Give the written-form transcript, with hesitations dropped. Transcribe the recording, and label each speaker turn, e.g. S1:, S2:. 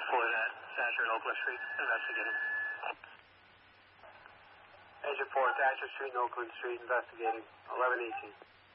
S1: 4, that Thatcher and Oakland Street, investigating.
S2: Agent 4, Thatcher Street and Oakland Street, investigating. 1118.